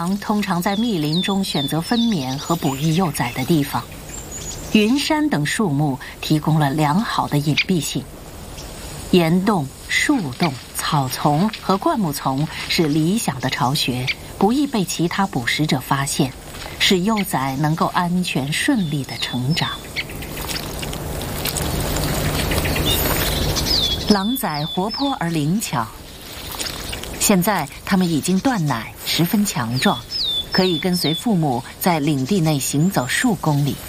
狼通常在密林中选择分娩和哺育幼崽的地方，云杉等树木提供了良好的隐蔽性。岩洞、树洞、草丛和灌木丛是理想的巢穴，不易被其他捕食者发现，使幼崽能够安全顺利地成长。狼崽活泼而灵巧，现在它们已经断奶，十分强壮，可以跟随父母在领地内行走数公里。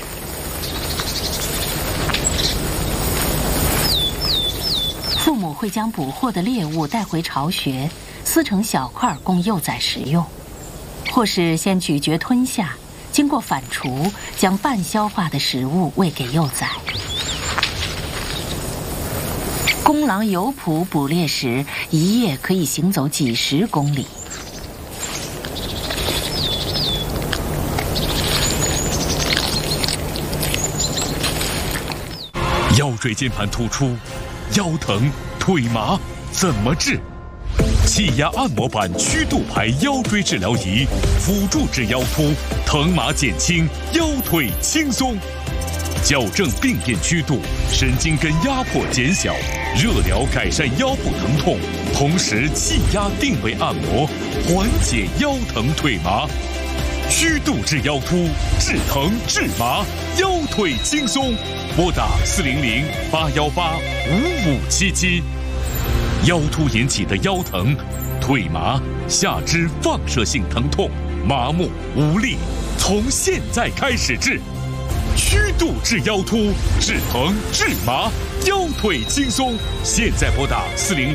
父母会将捕获的猎物带回巢穴，撕成小块供幼崽食用，或是先咀嚼吞下，经过反刍，将半消化的食物喂给幼崽。公狼游捕捕猎时，一夜可以行走几十公里。 腰椎间盘突出、腰疼、腿麻怎么治？气压按摩板曲度排腰椎治疗仪，辅助治腰突，疼麻减轻，腰腿轻松。矫正病变曲度，神经根压迫减小，热疗改善腰部疼痛，同时气压定位按摩，缓解腰疼腿麻。曲度治腰突，治疼治麻，腰腿轻松。拨打400-818-5577。腰突引起的腰疼、腿麻、下肢放射性疼痛、麻木无力，从现在开始治。曲度治腰突，治疼治麻，腰腿轻松。现在拨打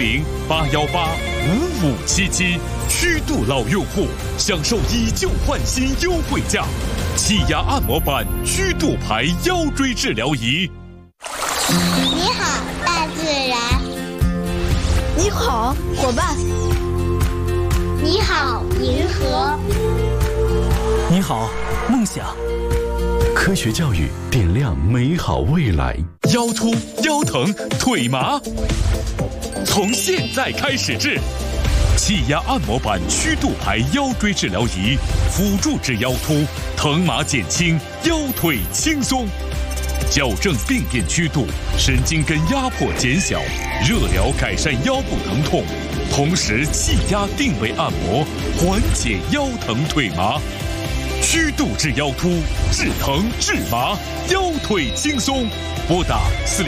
400-818-5577。曲度老用户享受以旧换新优惠价，气压按摩板曲度排腰椎治疗仪。 你好，大自然。 你好，伙伴。 你好，银河。 你好，梦想。 科学教育点亮美好未来。 腰突、腰疼、腿麻，从现在开始治。气压按摩板曲度排腰椎治疗仪，辅助治腰突，疼麻减轻，腰腿轻松。矫正病变曲度，神经根压迫减小，热疗改善腰部疼痛，同时气压定位按摩，缓解腰疼腿麻。曲度治腰突，治疼治麻，腰腿轻松。拨打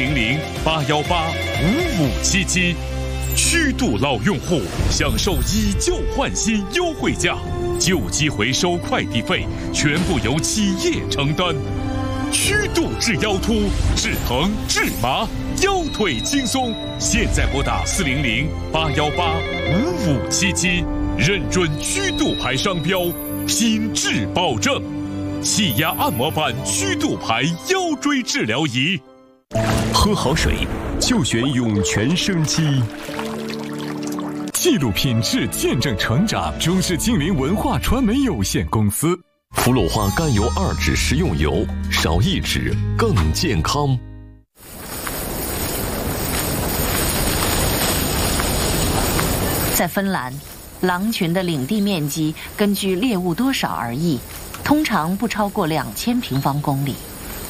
400-818-5577。曲度老用户享受以旧换新优惠价，旧机回收快递费全部由企业承担。曲度治腰突，治疼治麻，腰腿轻松。现在拨打400-818-5577，认准曲度牌商标，品质保证。气压按摩板曲度牌腰椎治疗仪。 喝好水就选涌泉生机。 记录品质，见证成长。中视金陵文化传媒有限公司。 氟氯化甘油2酯食用油，少1酯更健康。 在芬兰，狼群的领地面积根据猎物多少而异，通常不超过2000平方公里。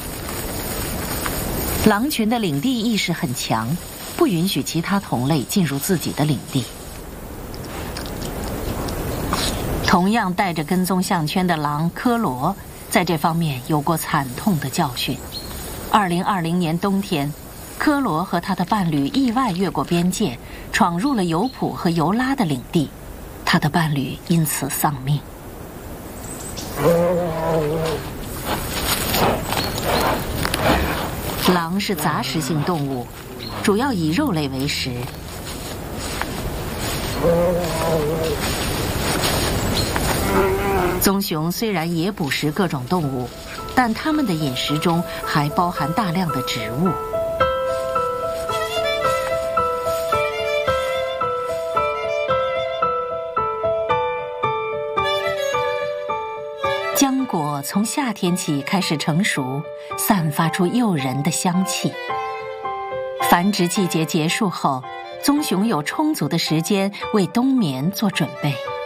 狼群的领地意识很强，不允许其他同类进入自己的领地。同样带着跟踪项圈的狼科罗，在这方面有过惨痛的教训。2020年冬天，科罗和他的伴侣意外越过边界，闯入了尤普和尤拉的领地，他的伴侣因此丧命。狼是杂食性动物，主要以肉类为食。棕熊虽然也捕食各种动物，但它们的饮食中还包含大量的植物。浆果从夏天起开始成熟，散发出诱人的香气。繁殖季节结束后，棕熊有充足的时间为冬眠做准备。